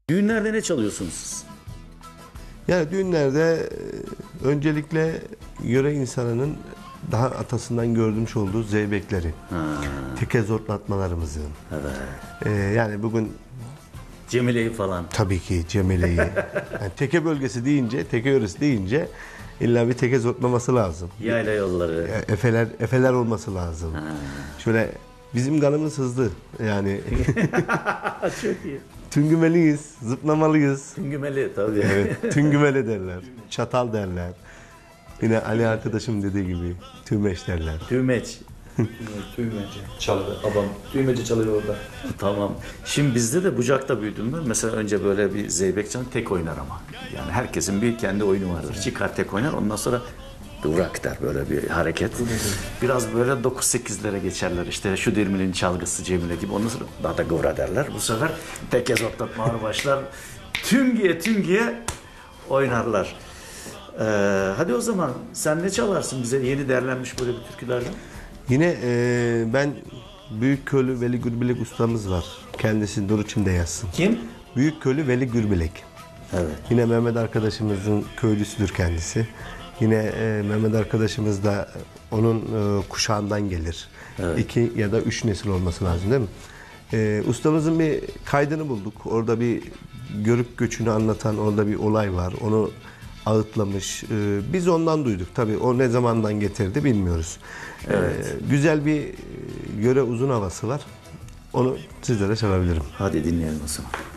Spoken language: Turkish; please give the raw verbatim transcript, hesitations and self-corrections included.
Düğünlerde ne çalıyorsunuz siz? Yani düğünlerde e, öncelikle yöre insanının daha atasından görmüş olduğu zeybekleri, Ha, teke zortlatmalarımızı. evet. E, yani bugün Cemile'yi falan. tabii ki Cemele'yi, yani teke bölgesi deyince, teke yöresi deyince illa bir teke zortlaması lazım. Yayla yolları. E, Efeler, efeler olması lazım. Ha. Şöyle bizim kanımız hızlı. Yani Çok iyi. tüngümeliyiz, zıplamalıyız. Süngümeli tabii. Evet, tüngümeli derler, çatal derler. Yine Ali arkadaşım dediği gibi tümeş derler. Tümeç. Tüymeci çalıyor. Babam tüymeci çalıyor orada. Tamam. Şimdi bizde de bucakta büyüdüm ben. Mesela önce böyle bir zeybek çalan tek oynar ama. Yani herkesin bir kendi oyunu vardır. Çıkar tek oynar. Ondan sonra durak der böyle bir hareket. Biraz böyle dokuz sekizlere geçerler. İşte şu dirmilin çalgısı Cemile gibi. Ondan sonra daha da gora derler. Bu sefer teke zortlatmalar başlar. Tümgiye tümgiye oynarlar. Ee, hadi o zaman sen ne çalarsın bize yeni derlenmiş böyle bir türkülerden? Yine e, ben Büyük Köylü Veli Gürbilek ustamız var. Kendisi nur içinde yazsın. Kim? Büyük Köylü Veli Gürbilek. Evet. Yine Mehmet arkadaşımızın köylüsüdür kendisi. Yine e, Mehmet arkadaşımız da onun e, kuşağından gelir. Evet. İki ya da üç nesil olması lazım değil mi? E, ustamızın bir kaydını bulduk. Orada bir Görük göçünü anlatan orada bir olay var. Onu ağıtlamış. E, biz ondan duyduk. Tabii o ne zamandan getirdi bilmiyoruz. Evet. E, güzel bir e, yöre uzun havası var. Onu sizlere çalabilirim. Hadi dinleyelim o zaman.